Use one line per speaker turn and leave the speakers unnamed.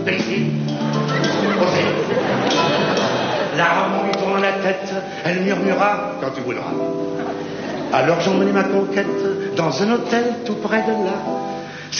Daisy, osez. La robe lui tourne la tête, elle murmura quand tu voudras. Alors j'emmenai ma conquête dans un hôtel tout près de là.